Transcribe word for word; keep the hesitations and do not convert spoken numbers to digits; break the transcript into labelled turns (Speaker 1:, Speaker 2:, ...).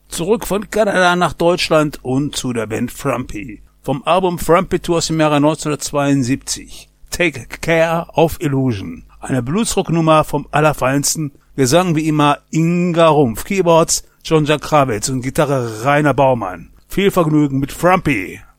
Speaker 1: Zurück von Kanada nach Deutschland und zu der Band Frumpy. Vom Album Frumpy Tour aus dem Jahre neunzehnhundertzweiundsiebzig. Take Care of Illusion. Eine Bluesrock-Nummer vom Allerfeinsten. Gesang wie immer Inga Rumpf. Keyboards John Jack Krawitz und Gitarre Rainer Baumann. Viel Vergnügen mit Frumpy.